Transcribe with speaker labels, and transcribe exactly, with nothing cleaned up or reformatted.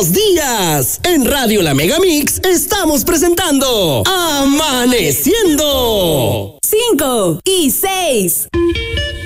Speaker 1: Buenos días. En Radio La Megamix estamos presentando Amaneciendo.
Speaker 2: Cinco y seis.